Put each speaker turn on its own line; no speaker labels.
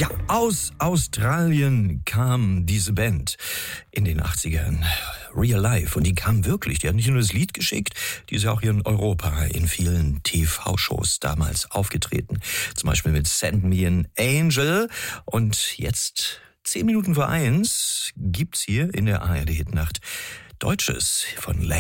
Ja, aus Australien kam diese Band in den 80ern, Real Life. Und die kam wirklich, die hat nicht nur das Lied geschickt, die ist ja auch hier in Europa in vielen TV-Shows damals aufgetreten. Zum Beispiel mit Send Me an Angel. Und jetzt, 10 Minuten vor 1, gibt's hier in der ARD-Hitnacht Deutsches von Lane.